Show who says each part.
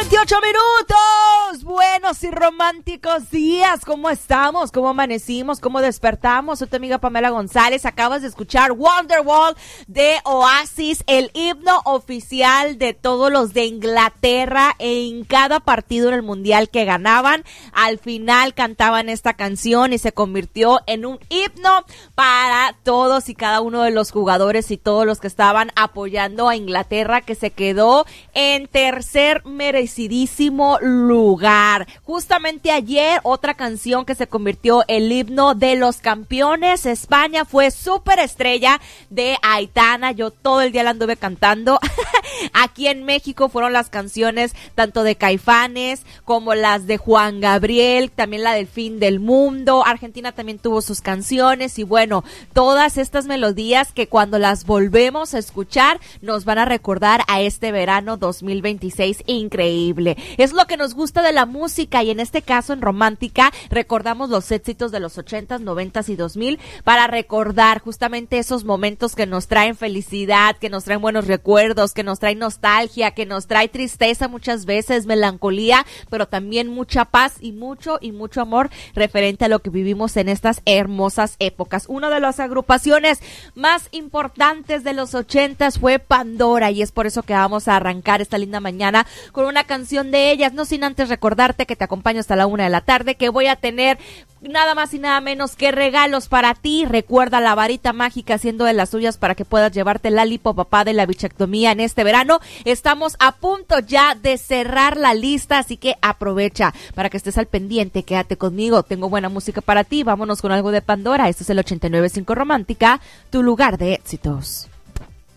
Speaker 1: 28 minutos. Buenos y románticos días. ¿Cómo estamos? ¿Cómo amanecimos? ¿Cómo despertamos? Soy tu amiga Pamela González. Acabas de escuchar Wonderwall de Oasis, el himno oficial de todos los de Inglaterra. En cada partido en el mundial que ganaban, al final cantaban esta canción y se convirtió en un himno para todos y cada uno de los jugadores y todos los que estaban apoyando a Inglaterra, que se quedó en tercer merecidísimo lugar. Justamente ayer, otra canción que se convirtió en el himno de los campeones, España, fue Superestrella de Aitana. Yo todo el día la anduve cantando. Aquí en México fueron las canciones tanto de Caifanes como las de Juan Gabriel, también la del Fin del Mundo. Argentina también tuvo sus canciones y bueno, todas estas melodías que cuando las volvemos a escuchar nos van a recordar a este verano 2026 increíble. Es lo que nos gusta de la música y en este caso en Romántica recordamos los éxitos de los 80s, 90s y 2000 para recordar justamente esos momentos que nos traen felicidad, que nos traen buenos recuerdos, que nos traen nostalgia, que nos trae tristeza muchas veces, melancolía, pero también mucha paz y mucho amor referente a lo que vivimos en estas hermosas épocas. Una de las agrupaciones más importantes de los 80s fue Pandora y es por eso que vamos a arrancar esta linda mañana con una canción de ellas, no sin antes recordarte que te acompaño hasta la 1 de la tarde, que voy a tener nada más y nada menos que regalos para ti. Recuerda la varita mágica haciendo de las suyas para que puedas llevarte la lipopapá de la bichectomía en este verano. Estamos a punto ya de cerrar la lista, así que aprovecha para que estés al pendiente. Quédate conmigo, tengo buena música para ti. Vámonos con algo de Pandora. Esto es el 89.5 Romántica, tu lugar de éxitos.